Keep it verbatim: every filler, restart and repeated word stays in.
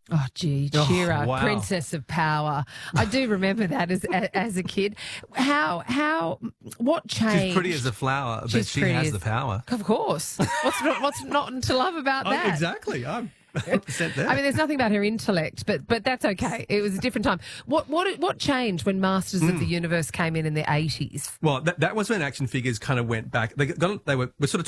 Oh, gee, Oh, She-Ra, wow. Princess of Power. I do remember that as a, as a kid. How, how, what changed? She's pretty as a flower, but She's she pretty has as- the power. Of course. What's not, what's not to love about Oh, that? exactly. I'm one hundred percent there. I mean, there's nothing about her intellect, but but that's okay. It was a different time. What what what changed when Masters of the Universe came in in the eighties? well, that, that was when action figures kind of went back. They got they were, were sort of